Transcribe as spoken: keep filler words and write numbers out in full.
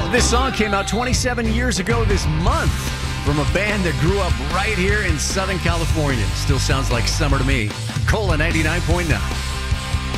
This song came out twenty-seven years ago this month from a band that grew up right here in Southern California. Still sounds like summer to me. Cola ninety-nine point nine.